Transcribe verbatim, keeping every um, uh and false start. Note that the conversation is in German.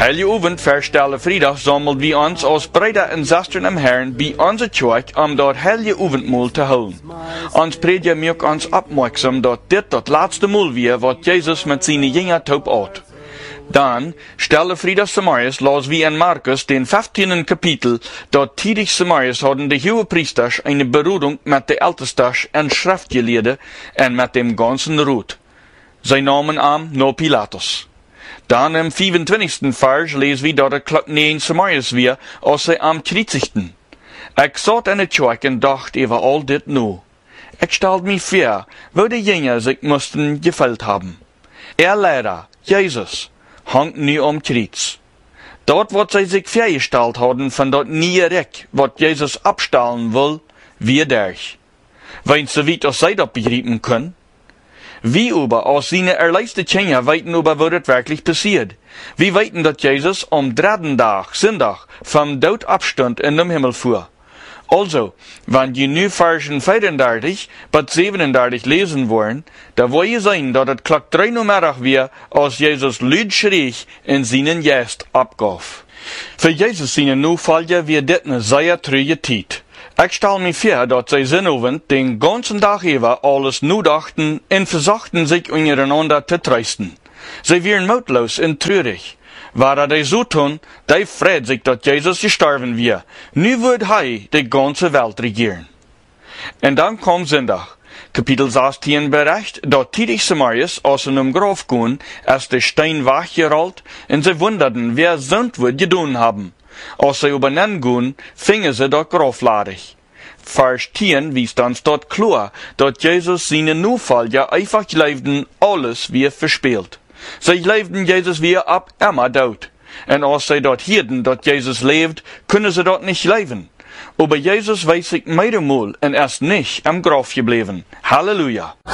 Heilige Abend, verstelle Freitag, sammelt wir uns als Brüder und Schwestern im Herrn bei unserer Kirche, um dort Heilige Abendmahl zu holen. Uns Prediger macht uns aufmerksam, dass dit das letzte Mal wir, was Jesus mit seinen Jüngern taub hat. Dann, stelle Frieda Samarias, las wir in Markus, den fünfzehnten Kapitel, dort tidig Samarias hatten die Hohepriesters eine Berührung mit den Ältesten und Schriftgelehrten und mit dem ganzen Rat. Sie nahmen an no Pilatus. Dann im vierundzwanzigsten Vers lesen wir, dass er neun Samarias wir, als sie am kriezigten. Ich saß in der Kirche und dachte über all dit nu. Ich stellte mich vor, wo die Jünger sich mussten gefällt haben. Er Lehrer, Jesus, hangt nu am Kreuz. Dort, wo sie sich vorgestellt haben, von dort nie weg, was Jesus abstellen will, wie durch. Wenn sie weit aus sie das begreifen können. Wie aber aus seine erleiste Jünger weiten über, was das wirklich passiert. Wir weiten, dass Jesus am dritten Tag, Sonntag, vom Tod abstand in dem Himmel fuhr. Also, wenn die nu Versen vierunddreißig bis siebenunddreißig lesen wollen, da wollen ihr sehen, dass es klock drei Uhr Mittag wir, als Jesus laut schrie in seinen Geist abgab. Für Jesus seine Nachfolger wird dit eine sehr trüge Zeit. Ich stelle mir vor, dass sie sinnowend den ganzen Tag über alles nudachten und versuchten sich untereinander zu trösten. Sie wären mutlos und traurig. War die so tun, die freut sich, dass Jesus gestorben wird. Nu wird er die ganze Welt regieren. Und dann kommt Sonntag. Kapitel sechzehn bericht, dass tidig Samarias aus einem Grab gehen, als der Stein wachgerollt, und sie wunderten, wer Sünd wird getan haben. Als sie übereinander gehen, fingen sie das Grab ladig. Vers zehn wies dann dort klar, dass Jesus seine Nachfolger einfach lebten, alles wie verspielt. Sie lebten Jesus wie ab immer tot. Und als sie dort hierden, dass Jesus lebt, können sie dort nicht leben. Aber Jesus weiß sich mehrmals und er ist nicht am Grab geblieben. Halleluja.